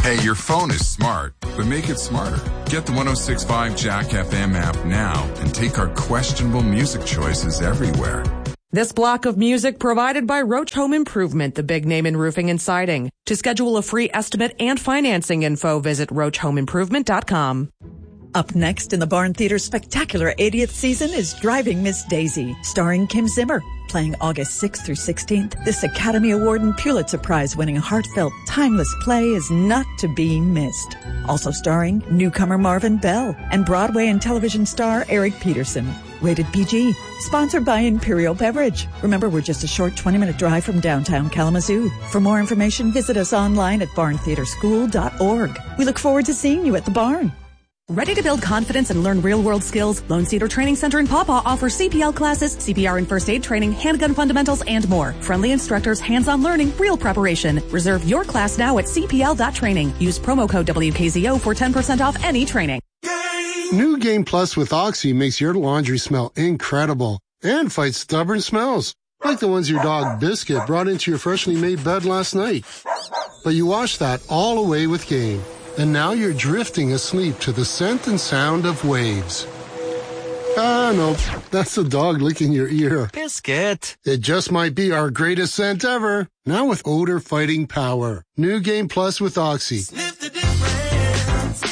Hey, your phone is smart, but make it smarter. Get the 106.5 Jack FM app now and take our questionable music choices everywhere. This block of music provided by Roach Home Improvement, the big name in roofing and siding. To schedule a free estimate and financing info, visit roachhomeimprovement.com. Up next in the Barn Theater's spectacular 80th season is Driving Miss Daisy, starring Kim Zimmer. Playing August 6th through 16th, this Academy Award and Pulitzer Prize-winning heartfelt, timeless play is not to be missed. Also starring newcomer Marvin Bell and Broadway and television star Eric Peterson. Rated PG. Sponsored by Imperial Beverage. Remember, we're just a short 20-minute drive from downtown Kalamazoo. For more information, visit us online at barntheaterschool.org. We look forward to seeing you at the barn. Ready to build confidence and learn real-world skills? Lone Cedar Training Center in Pawpaw offers CPL classes, CPR and first aid training, handgun fundamentals, and more. Friendly instructors, hands-on learning, real preparation. Reserve your class now at cpl.training. Use promo code WKZO for 10% off any training. New Game Plus with Oxy makes your laundry smell incredible and fights stubborn smells, like the ones your dog Biscuit brought into your freshly made bed last night. But you washed that all away with Game. And now you're drifting asleep to the scent and sound of waves. Ah, no, that's the dog licking your ear. Biscuit. It just might be our greatest scent ever. Now with odor-fighting power. New Game Plus with Oxy. Sniff the difference.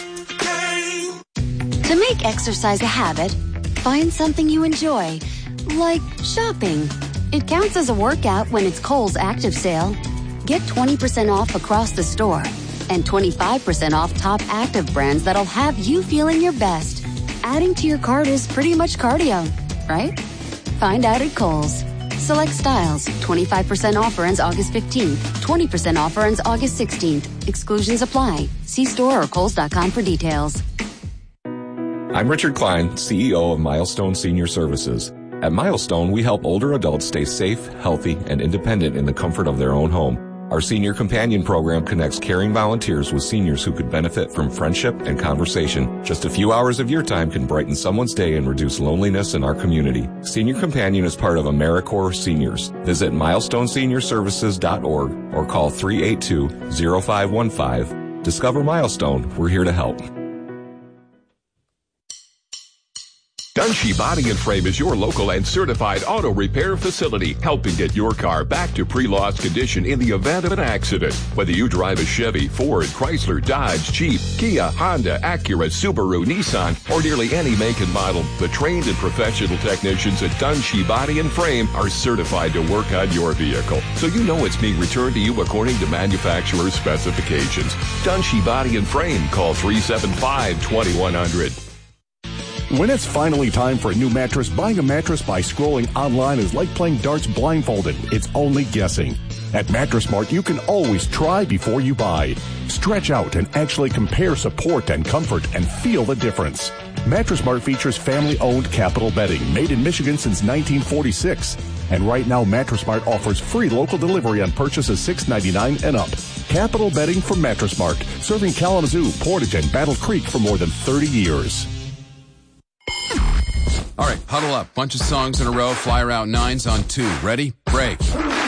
Game. To make exercise a habit, find something you enjoy, like shopping. It counts as a workout when it's Kohl's Active Sale. Get 20% off across the store. And 25% off top active brands that'll have you feeling your best. Adding to your cart is pretty much cardio, right? Find out at Kohl's. Select styles. 25% offer ends August 15th. 20% offer ends August 16th. Exclusions apply. See store or Kohls.com for details. I'm Richard Klein, CEO of Milestone Senior Services. At Milestone, we help older adults stay safe, healthy, and independent in the comfort of their own home. Our Senior Companion program connects caring volunteers with seniors who could benefit from friendship and conversation. Just a few hours of your time can brighten someone's day and reduce loneliness in our community. Senior Companion is part of AmeriCorps Seniors. Visit milestoneseniorservices.org or call 382-0515. Discover Milestone. We're here to help. Dunshee Body and Frame is your local and certified auto repair facility, helping get your car back to pre-loss condition in the event of an accident. Whether you drive a Chevy, Ford, Chrysler, Dodge, Jeep, Kia, Honda, Acura, Subaru, Nissan, or nearly any make and model, the trained and professional technicians at Dunshee Body and Frame are certified to work on your vehicle, so you know it's being returned to you according to manufacturer's specifications. Dunshee Body and Frame. Call 375-2100. When it's finally time for a new mattress, buying a mattress by scrolling online is like playing darts blindfolded. It's only guessing. At Mattress Mart, you can always try before you buy. Stretch out and actually compare support and comfort and feel the difference. Mattress Mart features family-owned Capital Bedding, made in Michigan since 1946. And right now, Mattress Mart offers free local delivery on purchases $6.99 and up. Capital Bedding from Mattress Mart, serving Kalamazoo, Portage, and Battle Creek for more than 30 years. All right, huddle up. Bunch of songs in a row. Flyer out nines on 2. Ready? Break.